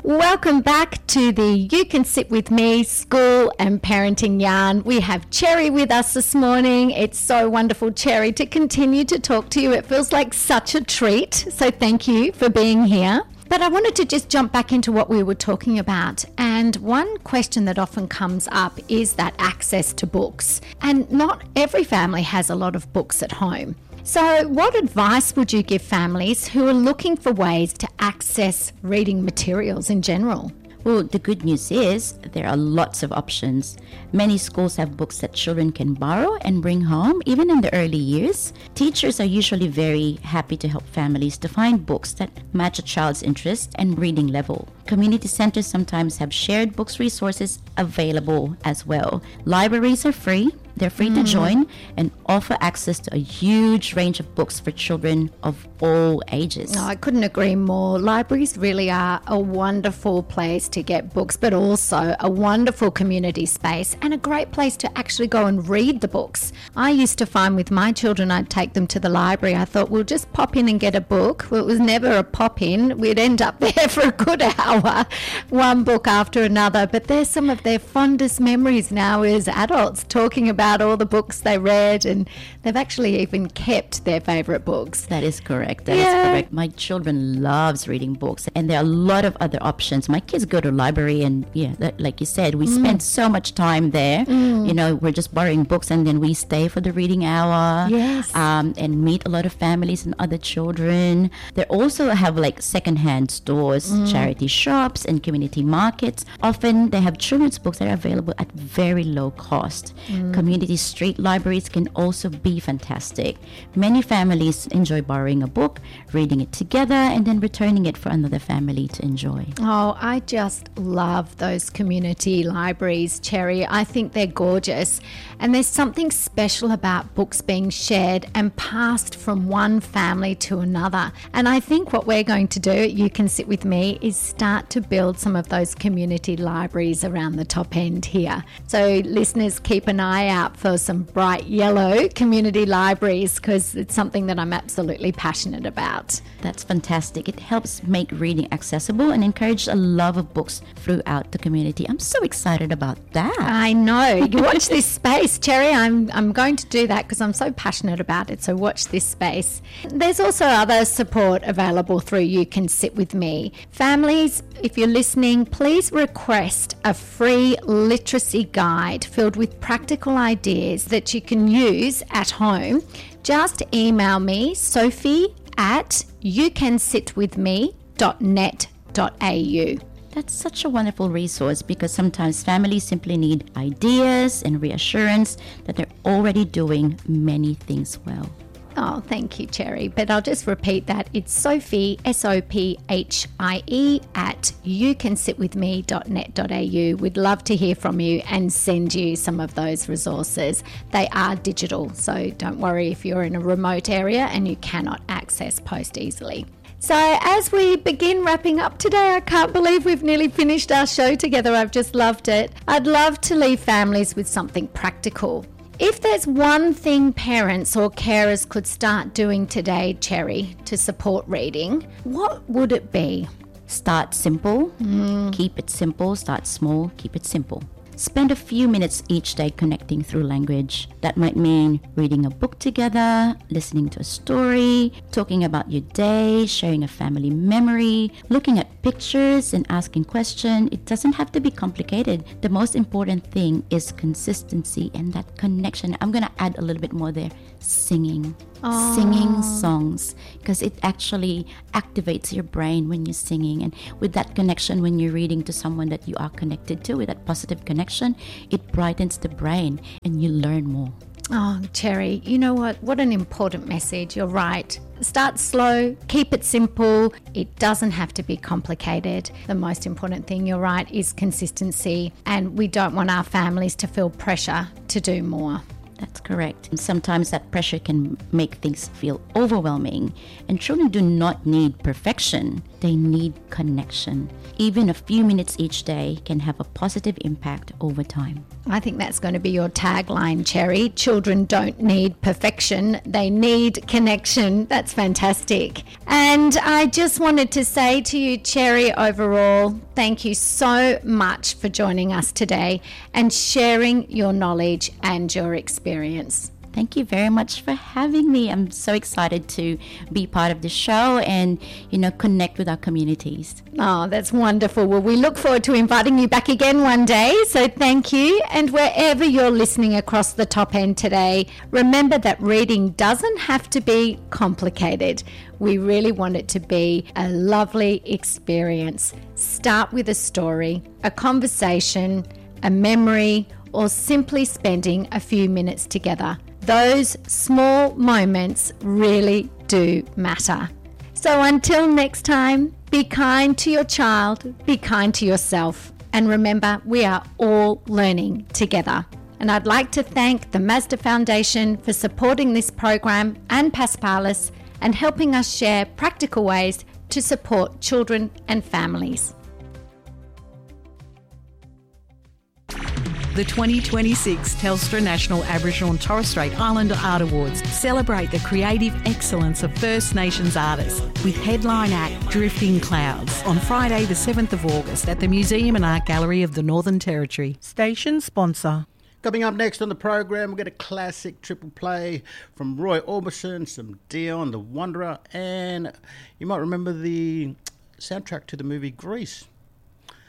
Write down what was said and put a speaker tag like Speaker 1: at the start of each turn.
Speaker 1: Welcome back to the You Can Sit With Me School and Parenting Yarn. We have Cherry with us this morning. It's so wonderful, Cherry, to continue to talk to you. It feels like such a treat. So thank you for being here. But I wanted to just jump back into what we were talking about. And one question that often comes up is that access to books. And not every family has a lot of books at home. So what advice would you give families who are looking for ways to access reading materials in general?
Speaker 2: Well, the good news is there are lots of options. Many schools have books that children can borrow and bring home, even in the early years. Teachers are usually very happy to help families to find books that match a child's interest and reading level. Community centers sometimes have shared books resources available as well. Libraries are free. They're free to join and offer access to a huge range of books for children of all ages.
Speaker 1: Oh, I couldn't agree more. Libraries really are a wonderful place to get books, but also a wonderful community space and a great place to actually go and read the books. I used to find with my children, I'd take them to the library. I thought, we'll just pop in and get a book. Well, it was never a pop in. We'd end up there for a good hour, one book after another. But there's some of their fondest memories now as adults, talking about all the books they read, and they've actually even kept their favourite books.
Speaker 2: That is correct. That is correct. My children loves reading books, and there are a lot of other options. My kids go to library, and like you said, we spend so much time there. You know, we're just borrowing books, and then we stay for the reading hour.
Speaker 1: Yes.
Speaker 2: And meet a lot of families and other children. They also have like secondhand stores, charity shops, and community markets. Often they have children's books that are available at very low cost. Community street libraries can also be fantastic. Many families enjoy borrowing a book, reading it together, and then returning it for another family to enjoy.
Speaker 1: Oh, I just love those community libraries, Cherry. I think they're gorgeous. And there's something special about books being shared and passed from one family to another. And I think what we're going to do at You Can Sit With Me is start to build some of those community libraries around the top end here. So listeners, keep an eye out for some bright yellow community libraries, because it's something that I'm absolutely passionate about.
Speaker 2: That's fantastic. It helps make reading accessible and encourage a love of books throughout the community. I'm so excited about that.
Speaker 1: I know. You watch this space, Cherry. I'm going to do that because I'm so passionate about it. So watch this space. There's also other support available through You Can Sit With Me. Families, if you're listening, please request a free literacy guide filled with practical ideas that you can use at home. Just email me, sophie@youcansitwithme.net.au.
Speaker 2: That's such a wonderful resource, because sometimes families simply need ideas and reassurance that they're already doing many things well.
Speaker 1: Oh, thank you, Cherry. But I'll just repeat that. It's Sophie, Sophie, @youcansitwithme.net.au. We'd love to hear from you and send you some of those resources. They are digital, so don't worry if you're in a remote area and you cannot access post easily. So as we begin wrapping up today, I can't believe we've nearly finished our show together. I've just loved it. I'd love to leave families with something practical. If there's one thing parents or carers could start doing today, Cherry, to support reading, what would it be?
Speaker 2: Start simple. Keep it simple. Start small. Keep it simple. Spend a few minutes each day connecting through language. That might mean reading a book together, listening to a story, talking about your day, sharing a family memory, looking at pictures and asking questions. It doesn't have to be complicated. The most important thing is consistency and that connection. I'm going to add a little bit more there. Singing. Singing songs, because it actually activates your brain when you're singing, and with that connection, when you're reading to someone that you are connected to, with that positive connection, it brightens the brain and you learn more.
Speaker 1: Oh, Cherry, you know what an important message. You're right. Start slow, keep it simple. It doesn't have to be complicated. The most important thing, you're right, is consistency, and we don't want our families to feel pressure to do more.
Speaker 2: That's correct. And sometimes that pressure can make things feel overwhelming. And children do not need perfection. They need connection. Even a few minutes each day can have a positive impact over time.
Speaker 1: I think that's going to be your tagline, Cherry. Children don't need perfection. They need connection. That's fantastic. And I just wanted to say to you, Cherry, overall, thank you so much for joining us today and sharing your knowledge and your experience.
Speaker 2: Thank you very much for having me. I'm so excited to be part of the show and, connect with our communities.
Speaker 1: Oh, that's wonderful. Well, we look forward to inviting you back again one day. So thank you. And wherever you're listening across the top end today, remember that reading doesn't have to be complicated. We really want it to be a lovely experience. Start with a story, a conversation, a memory, or simply spending a few minutes together. Those small moments really do matter. So until next time, be kind to your child, be kind to yourself, and remember, we are all learning together. And I'd like to thank the Mazda Foundation for supporting this program and Paspalis and helping us share practical ways to support children and families.
Speaker 3: The 2026 Telstra National Aboriginal and Torres Strait Islander Art Awards celebrate the creative excellence of First Nations artists with headline act Drifting Clouds on Friday the 7th of August at the Museum and Art Gallery of the Northern Territory.
Speaker 4: Station sponsor.
Speaker 5: Coming up next on the program, we'll get a classic triple play from Roy Orbison, some Dion the Wanderer, and you might remember the soundtrack to the movie Grease.